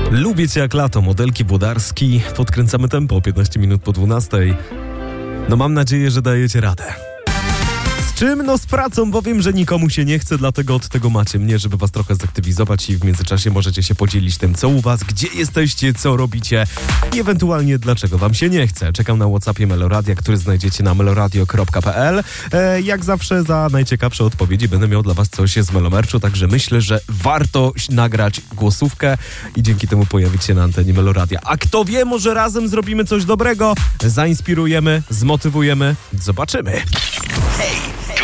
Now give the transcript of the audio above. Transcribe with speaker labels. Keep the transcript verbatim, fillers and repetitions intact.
Speaker 1: Lubię cię jak lato, Modelki Włodarski. Podkręcamy tempo, piętnaście minut po dwunastej. No mam nadzieję, że dajecie radę. Z czym? No z pracą, bo wiem, że nikomu się nie chce, dlatego od tego macie mnie, żeby was trochę zaktywizować i w międzyczasie możecie się podzielić tym, co u was, gdzie jesteście, co robicie i ewentualnie dlaczego wam się nie chce. Czekam na WhatsAppie Meloradia, który znajdziecie na meloradio kropka p l. E, jak zawsze za najciekawsze odpowiedzi będę miał dla was coś z Melomerczu, także myślę, że warto nagrać głosówkę i dzięki temu pojawić się na antenie Meloradia. A kto wie, może razem zrobimy coś dobrego, zainspirujemy, zmotywujemy, zobaczymy.
Speaker 2: Hej!